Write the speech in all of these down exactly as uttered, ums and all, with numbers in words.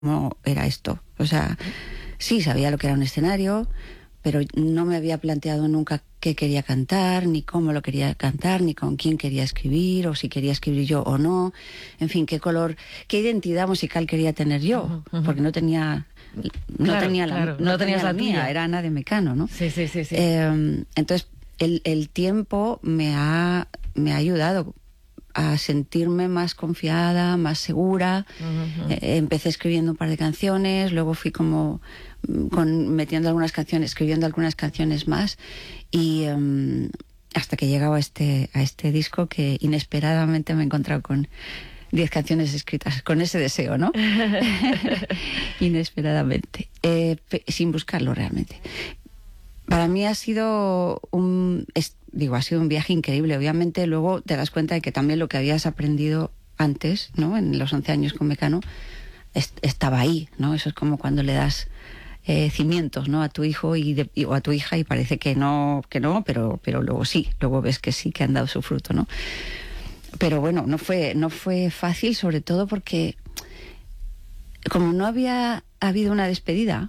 cómo era esto. O sea, sí sabía lo que era un escenario, pero no me había planteado nunca qué quería cantar, ni cómo lo quería cantar, ni con quién quería escribir, o si quería escribir yo o no. En fin, qué color, qué identidad musical quería tener yo, uh-huh, uh-huh. porque no tenía... No claro, tenía la, claro, no no tenía tenías la la mía, tuya. era Ana de Mecano, ¿no? Sí, sí, sí, sí. Eh, entonces, el, el tiempo me ha, me ha ayudado a sentirme más confiada, más segura. Uh-huh. Eh, empecé escribiendo un par de canciones, luego fui como con, metiendo algunas canciones, escribiendo algunas canciones más, y um, hasta que llegaba a este, a este disco que inesperadamente me he encontrado con diez canciones escritas con ese deseo, ¿no? Inesperadamente, eh, sin buscarlo realmente. Para mí ha sido un, es, digo, ha sido un viaje increíble. Obviamente luego te das cuenta de que también lo que habías aprendido antes, ¿no? En los once años con Mecano, est- estaba ahí, ¿no? Eso es como cuando le das eh, cimientos, ¿no? A tu hijo y, de, y o a tu hija y parece que no, que no, pero, pero luego sí, luego ves que sí, que han dado su fruto, ¿no? Pero bueno, no fue, no fue fácil, sobre todo porque como no había habido una despedida,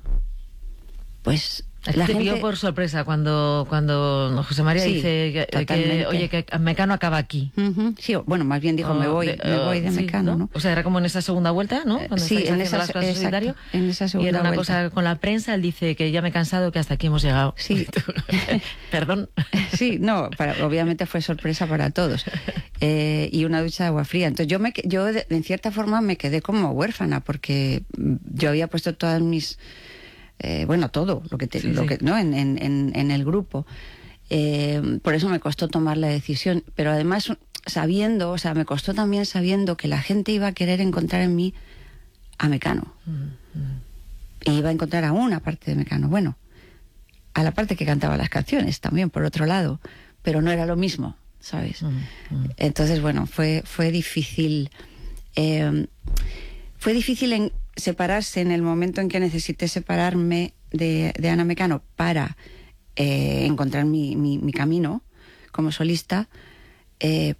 pues la te gente... pilló por sorpresa cuando, cuando José María sí, dice que, que, oye, que Mecano acaba aquí. Uh-huh. Sí, bueno, más bien dijo, o me voy de, me voy de uh, Mecano, sí, ¿no? ¿no? O sea, era como en esa segunda vuelta, ¿no? Cuando sí, en esa, las cosas exacto, solitario, en esa segunda y era una vuelta. cosa con la prensa, él dice que ya me he cansado, que hasta aquí hemos llegado. Sí. Perdón. Sí, no, para, obviamente fue sorpresa para todos. Eh, y una ducha de agua fría. Entonces yo, me, yo de, en cierta forma me quedé como huérfana, porque yo había puesto todas mis... Eh, bueno, todo lo que, te, sí, lo sí. que no en, en, en el grupo. Eh, por eso me costó tomar la decisión. Pero además, sabiendo, o sea, me costó también sabiendo que la gente iba a querer encontrar en mí a Mecano. Mm-hmm. Y iba a encontrar a una parte de Mecano. Bueno, a la parte que cantaba las canciones también, por otro lado. Pero no era lo mismo, ¿sabes? Mm-hmm. Entonces, bueno, fue, fue difícil. Eh, fue difícil en separarse en el momento en que necesité separarme de, de Ana Mecano para eh, encontrar mi, mi, mi camino como solista, eh,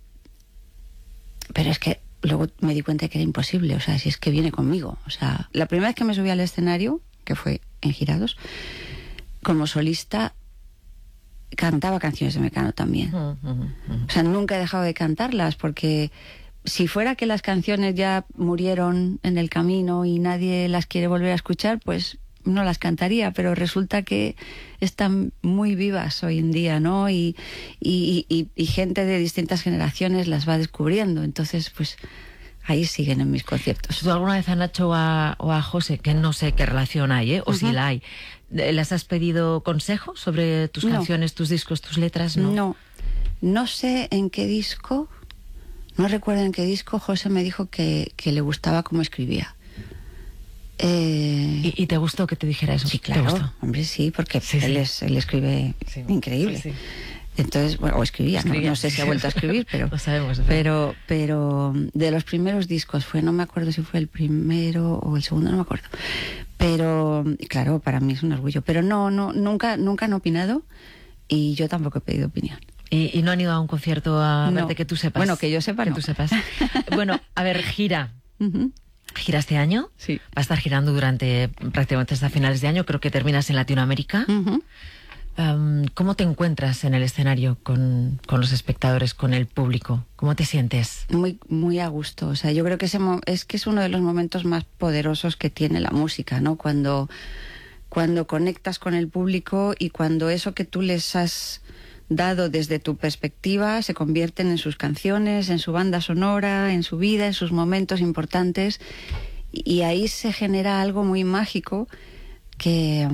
pero es que luego me di cuenta que era imposible, o sea, si es que viene conmigo. O sea, la primera vez que me subí al escenario, que fue en Girados, como solista cantaba canciones de Mecano también. Uh, uh, uh. O sea, nunca he dejado de cantarlas, porque si fuera que las canciones ya murieron en el camino y nadie las quiere volver a escuchar, pues no las cantaría, pero resulta que están muy vivas hoy en día, ¿no? Y, y, y, y gente de distintas generaciones las va descubriendo, entonces pues ahí siguen en mis conciertos. ¿Tú alguna vez a Nacho o a, o a José, que no sé qué relación hay, ¿eh? O uh-huh. si la hay, les has pedido consejos sobre tus no. canciones, tus discos, tus letras? No, no, no sé en qué disco... No recuerdo en qué disco José me dijo que, que le gustaba cómo escribía. Eh... ¿Y, ¿Y te gustó que te dijera eso? Sí, claro. Hombre, sí, porque sí, él, sí. Es, él escribe sí. increíble. Sí, sí. Entonces, bueno, o escribía, escribía. No, no sé si ha vuelto a escribir, pero... Lo sabemos. Pero, pero de los primeros discos fue, no me acuerdo si fue el primero o el segundo, no me acuerdo. Pero, claro, para mí es un orgullo. Pero no, no, nunca, nunca han opinado y yo tampoco he pedido opinión. ¿Y, ¿Y no han ido a un concierto a no. verte que tú sepas? Bueno, que yo sepa, que no. tú sepas. Bueno, a ver, gira. Uh-huh. ¿Gira este año? Sí. Va a estar girando durante prácticamente hasta finales de año. Creo que terminas en Latinoamérica. Uh-huh. Um, ¿Cómo te encuentras en el escenario con, con los espectadores, con el público? ¿Cómo te sientes? Muy, muy a gusto. O sea, yo creo que ese mo- es que es uno de los momentos más poderosos que tiene la música, ¿no? Cuando, cuando conectas con el público y cuando eso que tú les has dado desde tu perspectiva se convierten en sus canciones, en su banda sonora, en su vida, en sus momentos importantes, y ahí se genera algo muy mágico que,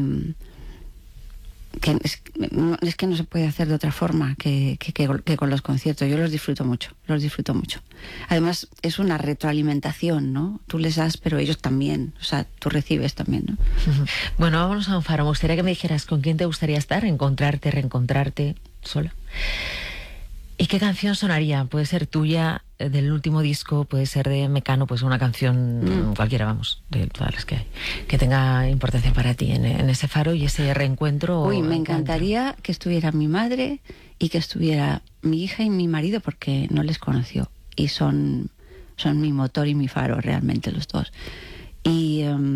que es, es que no se puede hacer de otra forma que, que, que, que con los conciertos. Yo los disfruto mucho, los disfruto mucho. Además es una retroalimentación, ¿no? Tú les das, pero ellos también, o sea, tú recibes también, ¿no? Bueno, vámonos a un faro. Me gustaría que me dijeras con quién te gustaría estar, encontrarte, reencontrarte, sola. ¿Y qué canción sonaría? Puede ser tuya, del último disco, puede ser de Mecano, pues una canción mm. cualquiera, vamos, de todas las que hay, que tenga importancia para ti en, en ese faro y ese reencuentro. Uy, me encantaría que estuviera mi madre y que estuviera mi hija y mi marido, porque no les conoció y son, son mi motor y mi faro realmente los dos. Y... Um,